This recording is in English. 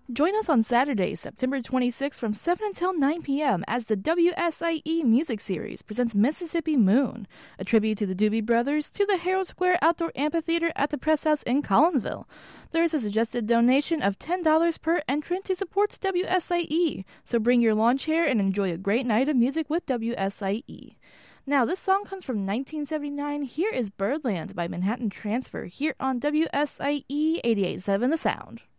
Join us on Saturday, September 26th from 7 until 9 p.m. as the WSIE Music Series presents Mississippi Moon, a tribute to the Doobie Brothers to the Herald Square Outdoor Amphitheater at the Press House in Collinsville. There is a suggested donation of $10 per entrant to support WSIE, so bring your lawn chair and enjoy a great night of music with WSIE. Now, this song comes from 1979. Here is Birdland by Manhattan Transfer here on WSIE 88.7 The Sound.